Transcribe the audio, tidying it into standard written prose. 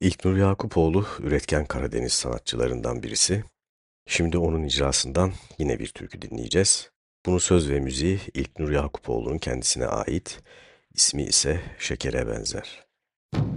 İlknur Yakupoğlu üretken Karadeniz sanatçılarından birisi. Şimdi onun icrasından yine bir türkü dinleyeceğiz. Bunun söz ve müziği İlknur Yakupoğlu'nun kendisine ait. İsmi ise Şekere Benzer.